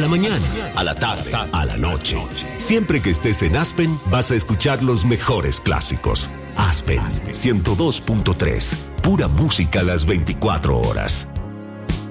la mañana, a la tarde, a la noche. Siempre que estés en Aspen, vas a escuchar los mejores clásicos. Aspen 102.3. Pura música a las 24 horas.